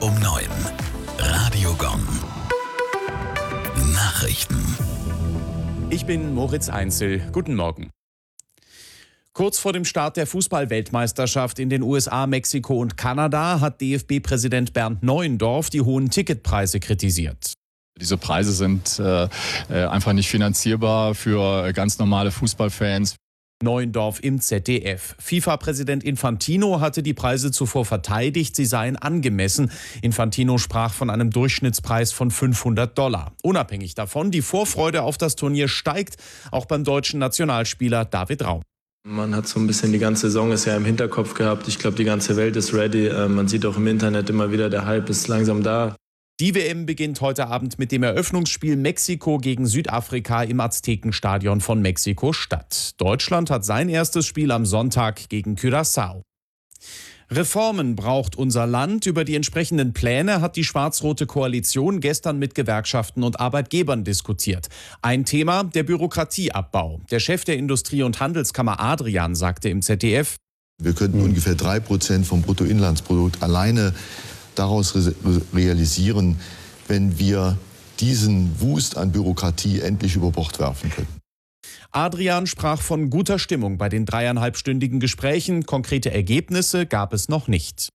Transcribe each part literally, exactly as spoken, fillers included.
um neun. Radio Gong. Nachrichten. Ich bin Moritz Einzel. Guten Morgen. Kurz vor dem Start der Fußball-Weltmeisterschaft in den U S A, Mexiko und Kanada hat D F B-Präsident Bernd Neuendorf die hohen Ticketpreise kritisiert. Diese Preise sind äh, einfach nicht finanzierbar für ganz normale Fußballfans. Neuendorf im Z D F. FIFA-Präsident Infantino hatte die Preise zuvor verteidigt, sie seien angemessen. Infantino sprach von einem Durchschnittspreis von fünfhundert Dollar. Unabhängig davon, die Vorfreude auf das Turnier steigt, auch beim deutschen Nationalspieler David Raum. Man hat so ein bisschen die ganze Saison ist ja im Hinterkopf gehabt. Ich glaube, die ganze Welt ist ready. Man sieht auch im Internet immer wieder, der Hype ist langsam da. Die W M beginnt heute Abend mit dem Eröffnungsspiel Mexiko gegen Südafrika im Aztekenstadion von Mexiko-Stadt. Deutschland hat sein erstes Spiel am Sonntag gegen Curaçao. Reformen braucht unser Land. Über die entsprechenden Pläne hat die schwarz-rote Koalition gestern mit Gewerkschaften und Arbeitgebern diskutiert. Ein Thema, der Bürokratieabbau. Der Chef der Industrie- und Handelskammer Adrian sagte im Z D F: Wir könnten mhm. ungefähr drei Prozent vom Bruttoinlandsprodukt alleine daraus realisieren, wenn wir diesen Wust an Bürokratie endlich über Bord werfen können. Adrian sprach von guter Stimmung bei den dreieinhalbstündigen Gesprächen. Konkrete Ergebnisse gab es noch nicht.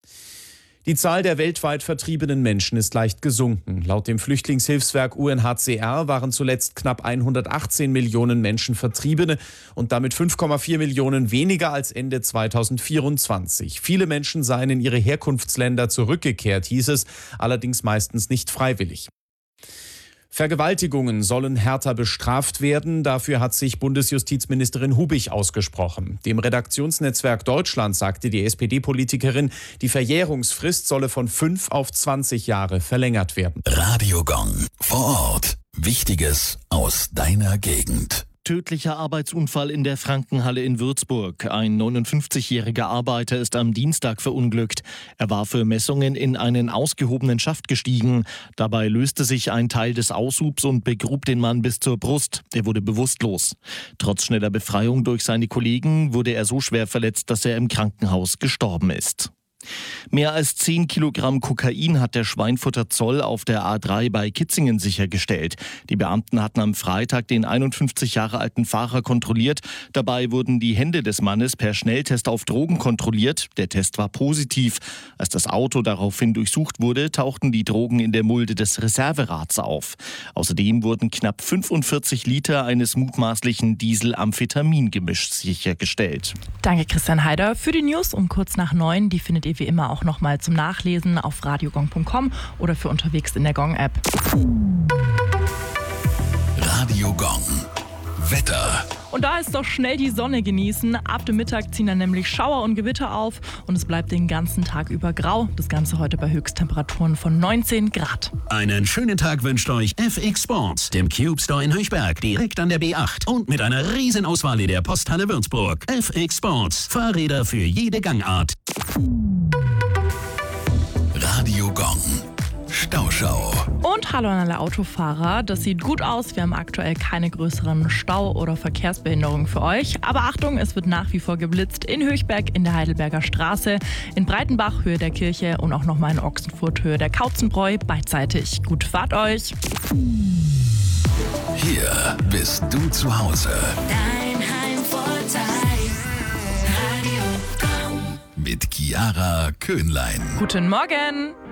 Die Zahl der weltweit vertriebenen Menschen ist leicht gesunken. Laut dem Flüchtlingshilfswerk U N H C R waren zuletzt knapp hundertachtzehn Millionen Menschen Vertriebene und damit fünf Komma vier Millionen weniger als Ende zweitausendvierundzwanzig. Viele Menschen seien in ihre Herkunftsländer zurückgekehrt, hieß es, allerdings meistens nicht freiwillig. Vergewaltigungen sollen härter bestraft werden. Dafür hat sich Bundesjustizministerin Hubich ausgesprochen. Dem Redaktionsnetzwerk Deutschland sagte die S P D-Politikerin, die Verjährungsfrist solle von fünf auf zwanzig Jahre verlängert werden. Radio Gong. Vor Ort. Wichtiges aus deiner Gegend. Tödlicher Arbeitsunfall in der Frankenhalle in Würzburg. Ein neunundfünfzigjähriger Arbeiter ist am Dienstag verunglückt. Er war für Messungen in einen ausgehobenen Schaft gestiegen. Dabei löste sich ein Teil des Aushubs und begrub den Mann bis zur Brust. Er wurde bewusstlos. Trotz schneller Befreiung durch seine Kollegen wurde er so schwer verletzt, dass er im Krankenhaus gestorben ist. Mehr als zehn Kilogramm Kokain hat der Schweinfurter Zoll auf der A drei bei Kitzingen sichergestellt. Die Beamten hatten am Freitag den einundfünfzig Jahre alten Fahrer kontrolliert. Dabei wurden die Hände des Mannes per Schnelltest auf Drogen kontrolliert. Der Test war positiv. Als das Auto daraufhin durchsucht wurde, tauchten die Drogen in der Mulde des Reserverads auf. Außerdem wurden knapp fünfundvierzig Liter eines mutmaßlichen Diesel-Amphetamin-Gemischs sichergestellt. Danke, Christian Heider. Für die News um kurz nach neun, die findet ihr wie immer auch nochmal zum Nachlesen auf radiogong punkt com oder für unterwegs in der Gong-App. Radio Gong. Wetter. Und da ist doch schnell die Sonne genießen. Ab dem Mittag ziehen dann nämlich Schauer und Gewitter auf und es bleibt den ganzen Tag über grau. Das Ganze heute bei Höchsttemperaturen von neunzehn Grad. Einen schönen Tag wünscht euch F X Sports, dem Cube Store in Höchberg, direkt an der B acht und mit einer riesen Auswahl in der Posthalle Würzburg. F X Sports, Fahrräder für jede Gangart. Radio Gong. Stauschau. Und hallo an alle Autofahrer. Das sieht gut aus. Wir haben aktuell keine größeren Stau- oder Verkehrsbehinderungen für euch. Aber Achtung, es wird nach wie vor geblitzt in Höchberg, in der Heidelberger Straße, in Breitenbach, Höhe der Kirche und auch nochmal in Ochsenfurt, Höhe der Kautzenbräu, beidseitig. Gute Fahrt euch. Hier bist du zu Hause. Dein Heimvorteil. Radio Gong. Mit Chiara Köhnlein. Guten Morgen.